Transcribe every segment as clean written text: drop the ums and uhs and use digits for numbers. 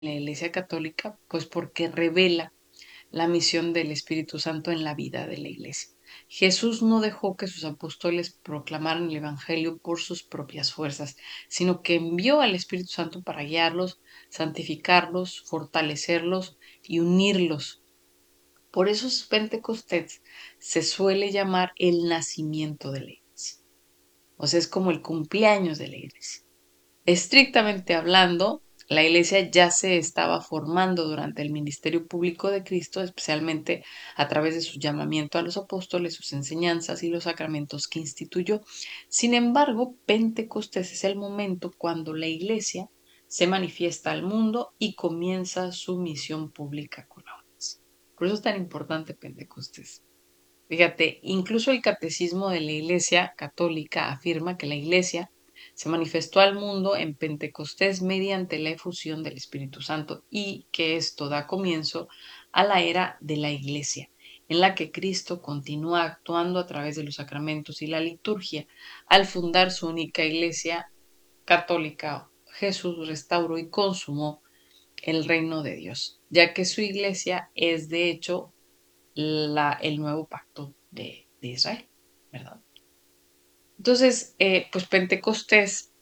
la Iglesia Católica, pues porque revela la misión del Espíritu Santo en la vida de la Iglesia. Jesús no dejó que sus apóstoles proclamaran el Evangelio por sus propias fuerzas, sino que envió al Espíritu Santo para guiarlos, santificarlos, fortalecerlos y unirlos. Por eso Pentecostés se suele llamar el nacimiento de la Iglesia. O sea, es como el cumpleaños de la Iglesia. Estrictamente hablando, la Iglesia ya se estaba formando durante el ministerio público de Cristo, especialmente a través de su llamamiento a los apóstoles, sus enseñanzas y los sacramentos que instituyó. Sin embargo, Pentecostés es el momento cuando la Iglesia se manifiesta al mundo y comienza su misión pública con la iglesia. Por eso es tan importante Pentecostés. Fíjate, incluso el catecismo de la Iglesia Católica afirma que la Iglesia se manifestó al mundo en Pentecostés mediante la efusión del Espíritu Santo y que esto da comienzo a la era de la Iglesia, en la que Cristo continúa actuando a través de los sacramentos y la liturgia. Al fundar su única Iglesia católica, Jesús restauró y consumó el reino de Dios, ya que su Iglesia es de hecho el nuevo pacto de Israel, ¿verdad? Entonces, pues Pentecostés,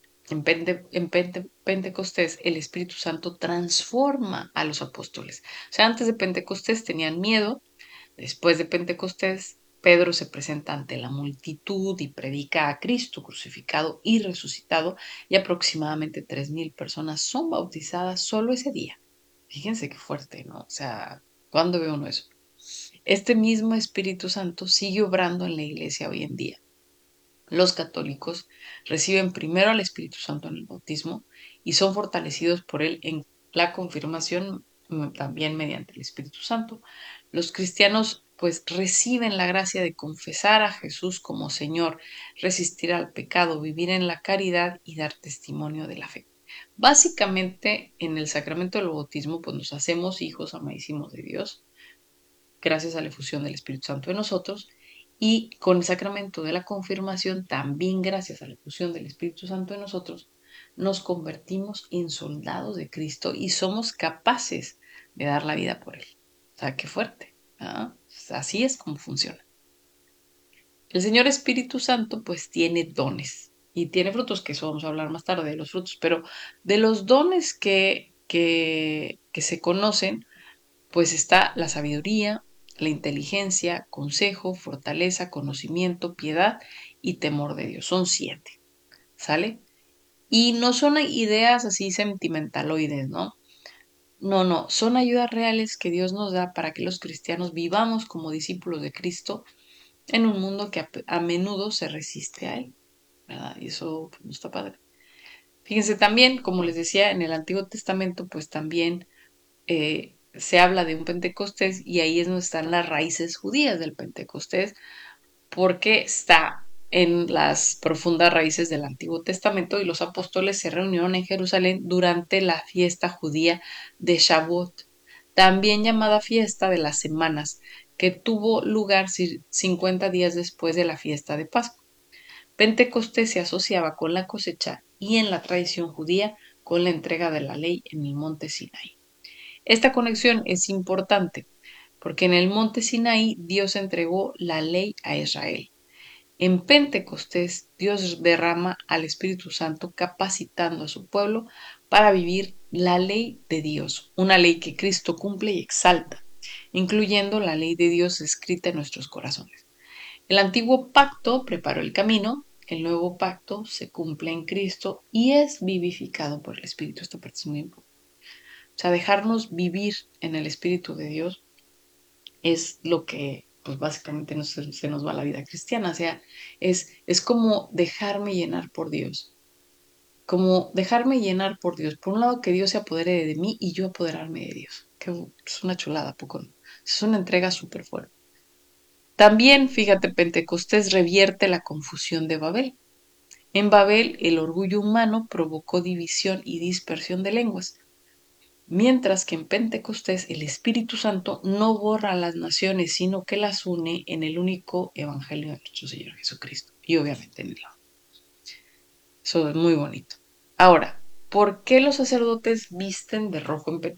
Pentecostés, el Espíritu Santo transforma a los apóstoles. O sea, antes de Pentecostés tenían miedo, después de Pentecostés, Pedro se presenta ante la multitud y predica a Cristo crucificado y resucitado, y aproximadamente 3,000 personas son bautizadas solo ese día. Fíjense qué fuerte, ¿no? O sea, ¿cuándo ve uno eso? Este mismo Espíritu Santo sigue obrando en la iglesia hoy en día. Los católicos reciben primero al Espíritu Santo en el bautismo y son fortalecidos por él en la confirmación también mediante el Espíritu Santo. Los cristianos pues reciben la gracia de confesar a Jesús como Señor, resistir al pecado, vivir en la caridad y dar testimonio de la fe. Básicamente en el sacramento del bautismo pues nos hacemos hijos amadísimos de Dios gracias a la efusión del Espíritu Santo en nosotros, y con el sacramento de la confirmación, también gracias a la efusión del Espíritu Santo en nosotros, nos convertimos en soldados de Cristo y somos capaces de dar la vida por Él. O sea, qué fuerte. ¿Ah? Así es como funciona. El Señor Espíritu Santo pues tiene dones y tiene frutos, que eso vamos a hablar más tarde de los frutos, pero de los dones que se conocen, pues está la sabiduría, la inteligencia, consejo, fortaleza, conocimiento, piedad y temor de Dios. Son 7, ¿sale? Y no son ideas así sentimentaloides, ¿no? No, no, son ayudas reales que Dios nos da para que los cristianos vivamos como discípulos de Cristo en un mundo que a menudo se resiste a Él, ¿verdad? Y eso pues, no está padre. Fíjense también, como les decía, en el Antiguo Testamento, pues también se habla de un Pentecostés y ahí es donde están las raíces judías del Pentecostés, porque está en las profundas raíces del Antiguo Testamento y los apóstoles se reunieron en Jerusalén durante la fiesta judía de Shavuot, también llamada fiesta de las semanas, que tuvo lugar 50 días después de la fiesta de Pascua. Pentecostés se asociaba con la cosecha y en la tradición judía con la entrega de la ley en el monte Sinai. Esta conexión es importante porque en el monte Sinaí Dios entregó la ley a Israel. En Pentecostés Dios derrama al Espíritu Santo capacitando a su pueblo para vivir la ley de Dios, una ley que Cristo cumple y exalta, incluyendo la ley de Dios escrita en nuestros corazones. El antiguo pacto preparó el camino, el nuevo pacto se cumple en Cristo y es vivificado por el Espíritu. Esta parte es muy importante. O sea, dejarnos vivir en el Espíritu de Dios es lo que, pues básicamente se nos va la vida cristiana. O sea, es como dejarme llenar por Dios. Como dejarme llenar por Dios. Por un lado, que Dios se apodere de mí y yo apoderarme de Dios. Que es una chulada, poco no. Es una entrega súper fuerte. También, fíjate, Pentecostés revierte la confusión de Babel. En Babel, el orgullo humano provocó división y dispersión de lenguas. Mientras que en Pentecostés el Espíritu Santo no borra a las naciones, sino que las une en el único Evangelio de nuestro Señor Jesucristo. Y obviamente en el amor. Eso es muy bonito. Ahora, ¿Por qué los sacerdotes visten de rojo en